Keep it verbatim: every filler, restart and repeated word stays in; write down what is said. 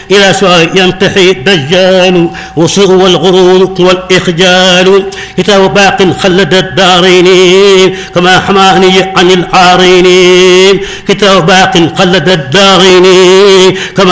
إلى سؤال ينتحي الدجال وسوء والغرور والإخجال. كتاب باق خلد الدارين كما حماني عن العارين. كتاب باق خلد الدارين كما